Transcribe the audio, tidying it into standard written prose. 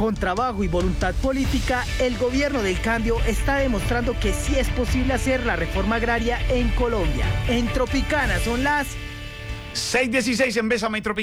Con trabajo y voluntad política, el gobierno del cambio está demostrando que sí es posible hacer la reforma agraria en Colombia. En Tropicana son las 6:16 en Bésame Tropical.